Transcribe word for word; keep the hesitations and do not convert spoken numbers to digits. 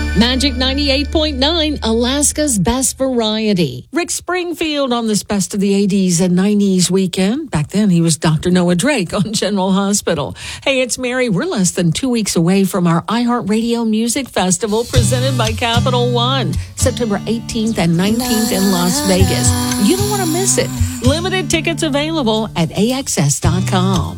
Magic ninety-eight point nine, Alaska's best variety. Rick Springfield on this Best of the eighties and nineties weekend. Back then, he was Doctor Noah Drake on General Hospital. Hey, it's Mary. We're less than two weeks away from our iHeartRadio Music Festival presented by Capital One, September eighteenth and nineteenth in Las Vegas. You don't want to miss it. Limited tickets available at A X S dot com.